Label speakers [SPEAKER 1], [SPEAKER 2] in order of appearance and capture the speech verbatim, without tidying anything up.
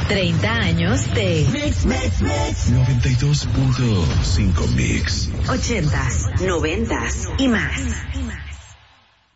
[SPEAKER 1] treinta años de
[SPEAKER 2] Mix, Mix, Mix.
[SPEAKER 3] noventa y dos punto cinco Mix.
[SPEAKER 1] ochentas, noventas y más.